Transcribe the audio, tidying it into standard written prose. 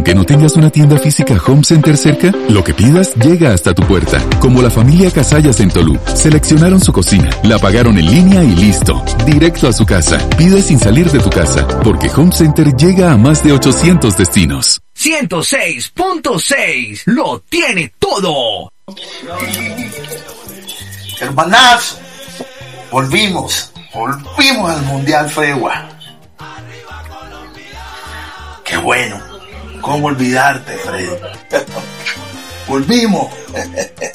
Aunque no tengas una tienda física Home Center cerca, lo que pidas llega hasta tu puerta. Como la familia Casallas en Tolú. Seleccionaron su cocina, la pagaron en línea y listo. Directo a su casa. Pide sin salir de tu casa, porque Home Center llega a más de 800 destinos. 106.6 lo tiene todo. Hermanazo, volvimos al Mundial Fregua. Qué bueno, cómo olvidarte, Freddy. Volvimos.